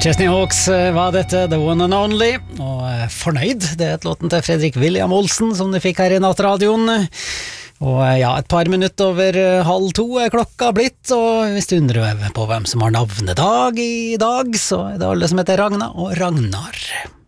Chesney Hawks var dette, The One and Only, og fornøyd, det et låten til Fredrik William Olsen som du fikk her i nattradioen. Og ja, et par minutter over 1:30 klokka blitt, og hvis du undrer på hvem som har navnedag i dag, så det alle som heter Ragna og Ragnar.